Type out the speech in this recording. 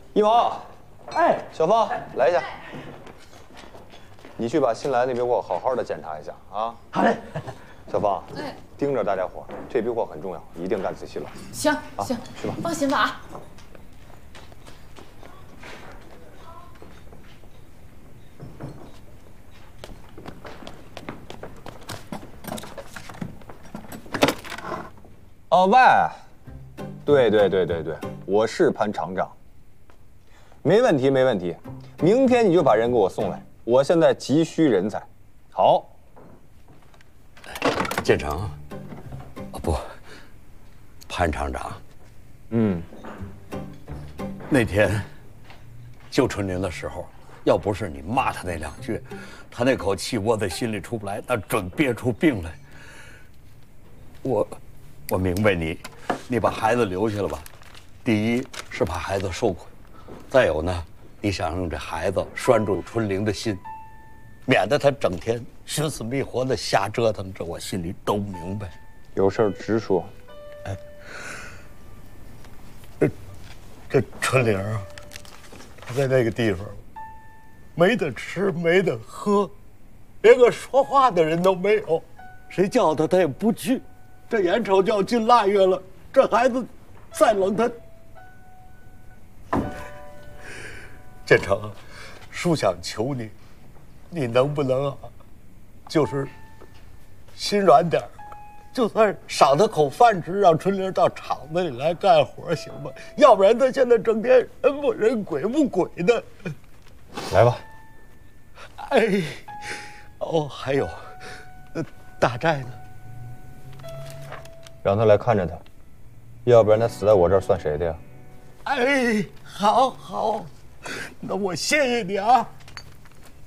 一毛， 哎， 小芳，来一下。你去把新来的那批货好好的检查一下啊。 好嘞。 小芳，盯着大家伙，这批货很重要，一定干仔细了。 行啊， 行， 去吧， 放心吧啊。 哦喂，对，我是潘厂长。没问题，没问题，明天你就把人给我送来，我现在急需人才。好， 建成，不，潘厂长，那天救春玲的时候，要不是你骂他那两句，他那口气窝在心里出不来，那准憋出病来。我明白你把孩子留下了吧？第一是怕孩子受苦，再有呢，你想让这孩子拴住春玲的心，免得他整天寻死觅活的瞎折腾，这我心里都明白。 有事儿直说。 这春玲啊，她在那个地方没得吃没得喝，连个说话的人都没有，谁叫她也不去。这眼瞅就要进腊月了，这孩子再冷他。建成，叔想求你，你能不能啊，就是心软点儿，就算赏他口饭吃，让春玲到厂子里来干活，行吗？要不然他现在整天人不人鬼不鬼的。 来吧。 哎，哦，还有，大寨呢？ 让他来看着他，要不然他死在我这儿算谁的呀？ 哎，好，那我谢谢你啊。